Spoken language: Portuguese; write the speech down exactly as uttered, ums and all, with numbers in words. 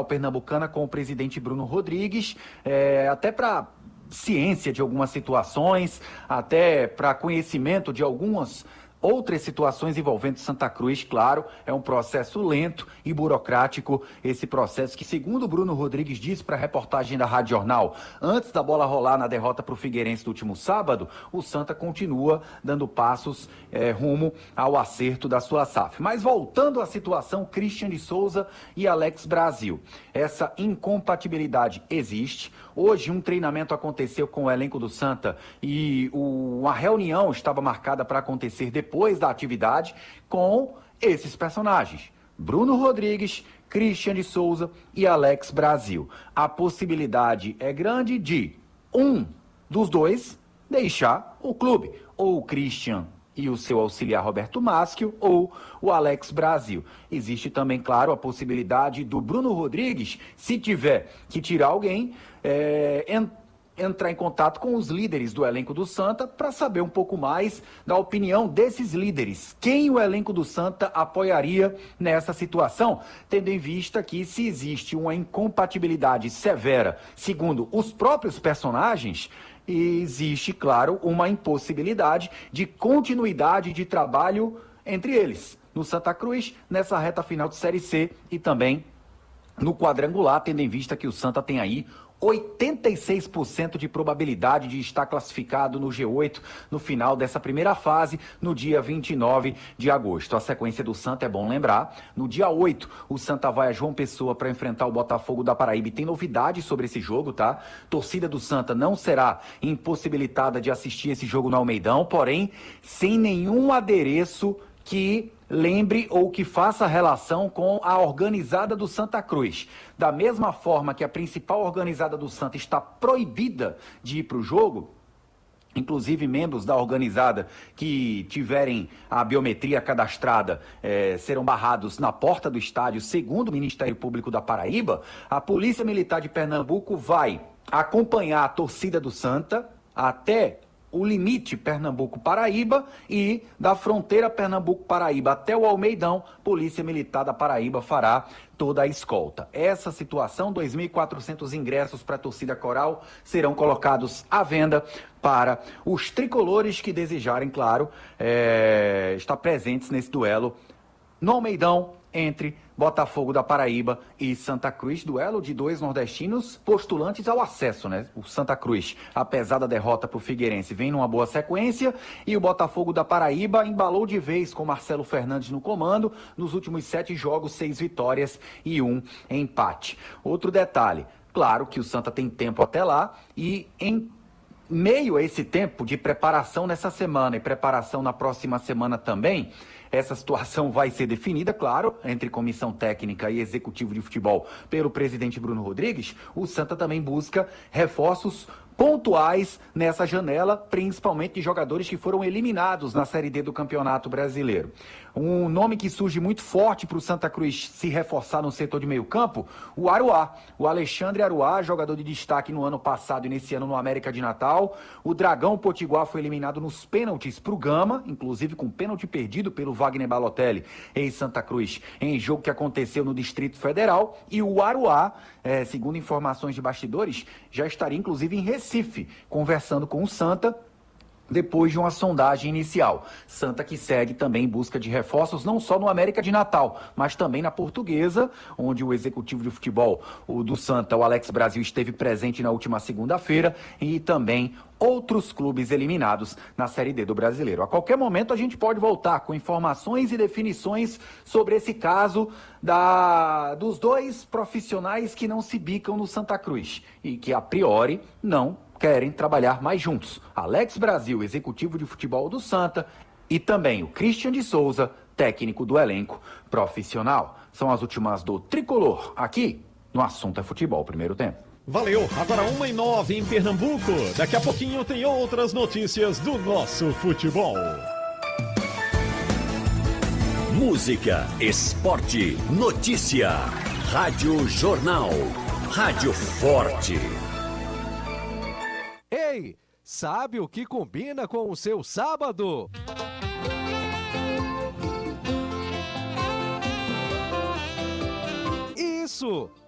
capital pernambucana com o presidente Bruno Rodrigues, é, até para ciência de algumas situações, até para conhecimento de algumas outras situações envolvendo Santa Cruz. Claro, é um processo lento e burocrático, esse processo que, segundo Bruno Rodrigues disse para a reportagem da Rádio Jornal, antes da bola rolar na derrota para o Figueirense do último sábado, o Santa continua dando passos é, rumo ao acerto da sua S A F. Mas voltando à situação, Christian de Souza e Alex Brasil, essa incompatibilidade existe. Hoje um treinamento aconteceu com o elenco do Santa e o, uma reunião estava marcada para acontecer depois depois da atividade com esses personagens, Bruno Rodrigues, Christian de Souza e Alex Brasil. A possibilidade é grande de um dos dois deixar o clube, ou o Christian e o seu auxiliar Roberto Maschio, ou o Alex Brasil. Existe também, claro, a possibilidade do Bruno Rodrigues, se tiver que tirar alguém, é, entrar entrar em contato com os líderes do elenco do Santa para saber um pouco mais da opinião desses líderes. Quem o elenco do Santa apoiaria nessa situação, tendo em vista que, se existe uma incompatibilidade severa, segundo os próprios personagens, existe, claro, uma impossibilidade de continuidade de trabalho entre eles, no Santa Cruz, nessa reta final de Série C e também no quadrangular, tendo em vista que o Santa tem aí oitenta e seis por cento de probabilidade de estar classificado no G oito no final dessa primeira fase, no dia vinte e nove de agosto. A sequência do Santa, é bom lembrar, no dia oito, o Santa vai a João Pessoa para enfrentar o Botafogo da Paraíba. E tem novidade sobre esse jogo, tá? Torcida do Santa não será impossibilitada de assistir esse jogo no Almeidão, porém, sem nenhum adereço que lembre ou que faça relação com a organizada do Santa Cruz. Da mesma forma que a principal organizada do Santa está proibida de ir para o jogo, inclusive membros da organizada que tiverem a biometria cadastrada eh, serão barrados na porta do estádio, segundo o Ministério Público da Paraíba, a Polícia Militar de Pernambuco vai acompanhar a torcida do Santa até o limite Pernambuco-Paraíba e da fronteira Pernambuco-Paraíba até o Almeidão, Polícia Militar da Paraíba fará toda a escolta. Essa situação, dois mil e quatrocentos ingressos para a torcida coral serão colocados à venda para os tricolores que desejarem, claro, é, estar presentes nesse duelo no Almeidão entre Botafogo da Paraíba e Santa Cruz, duelo de dois nordestinos postulantes ao acesso, né? O Santa Cruz, apesar da derrota para o Figueirense, vem numa boa sequência, e o Botafogo da Paraíba embalou de vez com Marcelo Fernandes no comando, nos últimos sete jogos, seis vitórias e um empate. Outro detalhe, claro que o Santa tem tempo até lá, e em meio a esse tempo de preparação nessa semana e preparação na próxima semana também, essa situação vai ser definida, claro, entre comissão técnica e executivo de futebol pelo presidente Bruno Rodrigues. O Santa também busca reforços pontuais nessa janela, principalmente de jogadores que foram eliminados na Série D do Campeonato Brasileiro. Um nome que surge muito forte para o Santa Cruz se reforçar no setor de meio campo, o Aruá. O Alexandre Aruá, jogador de destaque no ano passado e nesse ano no América de Natal. O Dragão Potiguar foi eliminado nos pênaltis para o Gama, inclusive com pênalti perdido pelo Wagner Balotelli em Santa Cruz, em jogo que aconteceu no Distrito Federal. E o Aruá, é, segundo informações de bastidores, já estaria inclusive em Recife, conversando com o Santa, depois de uma sondagem inicial. Santa que segue também em busca de reforços, não só no América de Natal, mas também na Portuguesa, onde o executivo de futebol o do Santa, o Alex Brasil, esteve presente na última segunda-feira, e também outros clubes eliminados na Série D do Brasileiro. A qualquer momento a gente pode voltar com informações e definições sobre esse caso da, dos dois profissionais que não se bicam no Santa Cruz e que, a priori, não querem trabalhar mais juntos. Alex Brasil, executivo de futebol do Santa, e também o Christian de Souza, técnico do elenco profissional. São as últimas do Tricolor, aqui no Assunto é Futebol, primeiro tempo. Valeu, agora uma e nove em Pernambuco. Daqui a pouquinho tem outras notícias do nosso futebol. Música, esporte, notícia. Rádio Jornal. Rádio Forte. Ei, sabe o que combina com o seu sábado? Isso!